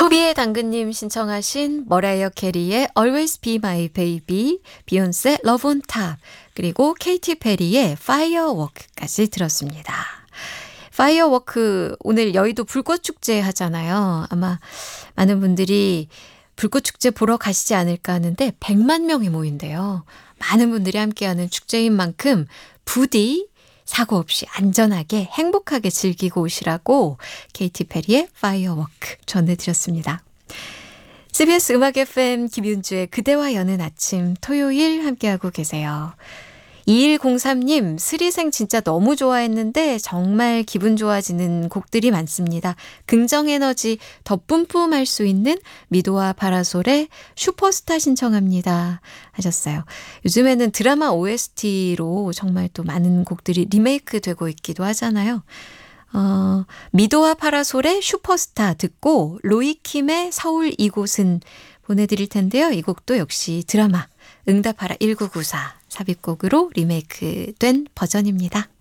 소비의 당근님 신청하신 머라이어 캐리의 Always Be My Baby, 비욘세 Love on Top, 그리고 케이티 페리의 Firework까지 들었습니다. Firework 오늘 여의도 불꽃축제 하잖아요. 아마 많은 분들이 불꽃축제 보러 가시지 않을까 하는데 100만 명이 모인대요. 많은 분들이 함께하는 축제인 만큼 부디 사고 없이 안전하게 행복하게 즐기고 오시라고 케이티 페리의 Firework 전해드렸습니다. CBS 음악 FM 김윤주의 그대와 여는 아침 토요일 함께하고 계세요. 2103님, 스리생 진짜 너무 좋아했는데 정말 기분 좋아지는 곡들이 많습니다. 긍정에너지 더 뿜뿜할 수 있는 미도와 파라솔의 슈퍼스타 신청합니다 하셨어요. 요즘에는 드라마 OST로 정말 또 많은 곡들이 리메이크 되고 있기도 하잖아요. 미도와 파라솔의 슈퍼스타 듣고 로이킴의 서울 이곳은 보내드릴 텐데요. 이 곡도 역시 드라마 응답하라 1994 삽입곡으로 리메이크된 버전입니다.